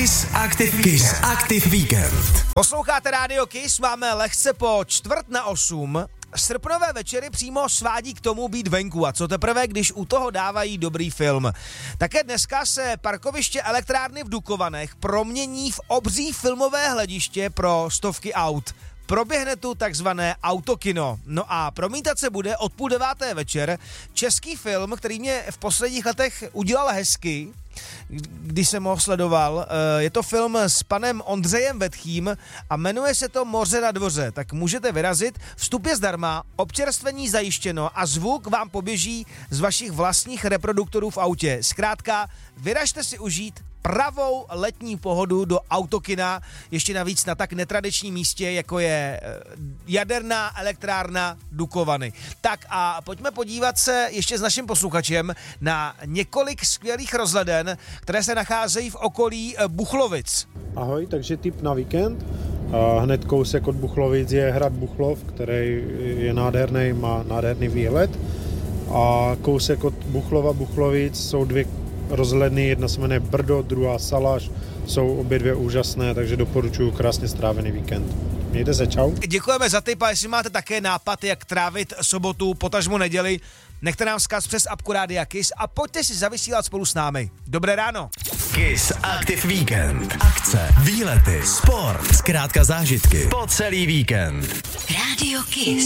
Kiss Active Weekend. Posloucháte rádio Kiss, máme lehce po 7:45. Srpnové večery přímo svádí k tomu být venku a co teprve, když u toho dávají dobrý film. Také dneska se parkoviště elektrárny v Dukovanech promění v obří filmové hlediště pro stovky aut. Proběhne tu takzvané autokino. No a promítat se bude od 8:30 večer český film, který mě v posledních letech udělal hezky, když jsem ho sledoval. Je to film s panem Ondřejem Vetchým a jmenuje se to Moře na dvoře. Tak můžete vyrazit, vstup je zdarma, občerstvení zajištěno a zvuk vám poběží z vašich vlastních reproduktorů v autě. Zkrátka, vyražte si užít pravou letní pohodu do autokina, ještě navíc na tak netradičním místě, jako je jaderná elektrárna Dukovany. Tak a pojďme podívat se ještě s naším posluchačem na několik skvělých rozhleden, které se nacházejí v okolí Buchlovic. Ahoj, takže tip na víkend. Hned kousek od Buchlovic je hrad Buchlov, který je nádherný, má nádherný výhled. A kousek od Buchlovic jsou dvě rozhledny, jedna se jmenuje Brdo, druhá Salaš, jsou obě dvě úžasné, takže doporučuji krásně strávený víkend. Mějte se, čau. Děkujeme za tip a jestli máte také nápad, jak trávit sobotu, potažmo neděli, nechte nám vzkaz přes apku Rádia Kiss a pojďte si zavysílat spolu s námi. Dobré ráno. Kiss Active Weekend. Akce, výlety, sport, zkrátka zážitky po celý víkend. Rádio Kiss.